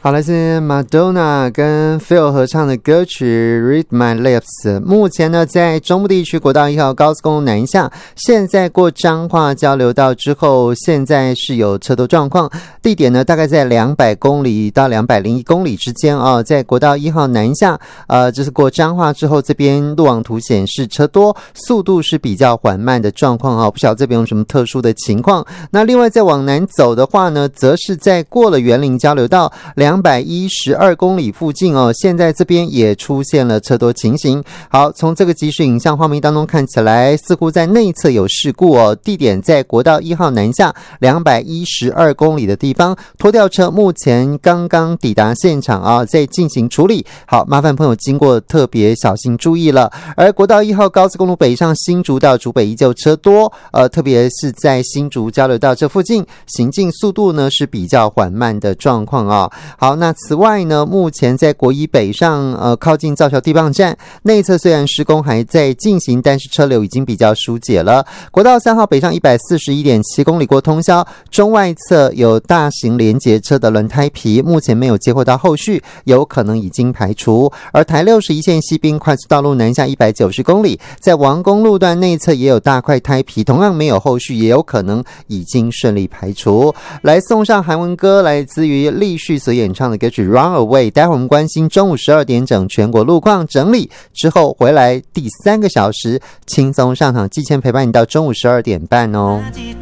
好，来自 Madonna 跟 Phil 合唱的歌曲 Read My Lips。 目前呢在中部地区国道1号高速公路南下，现在过彰化交流道之后，现在是有车多状况，地点呢大概在200公里到201公里之间啊。在国道1号南下这是过彰化之后，这边路网图显示车多，速度是比较缓慢的状况啊，不晓得这边有什么特殊的情况。那另外再往南走的话呢，则是在过了员林交流道212公里附近哦，现在这边也出现了车多情形。好，从这个即时影像画面当中看起来，似乎在内侧有事故哦，地点在国道1号南下212公里的地方，拖吊车目前刚刚抵达现场啊，在进行处理。好，麻烦朋友经过特别小心注意了。而国道1号高速公路北上新竹到竹北依旧车多，特别是在新竹交流道这附近，行进速度呢是比较缓慢的状况啊。好，那此外呢，目前在国一北上靠近造桥地磅站内侧虽然施工还在进行，但是车流已经比较疏解了。国道3号北上 141.7 公里过通霄，中外侧有大型联结车的轮胎皮，目前没有接获到后续，有可能已经排除。而台61线西滨快速道路南下190公里，在王公路段内侧也有大块胎皮，同样没有后续，也有可能已经顺利排除。来送上韩文歌，来自于立旭所演唱的歌曲 Run Away。 待会儿我们关心中午12点整全国路况整理之后，回来第3个小时轻松上场，季前陪伴你到中午12点半哦。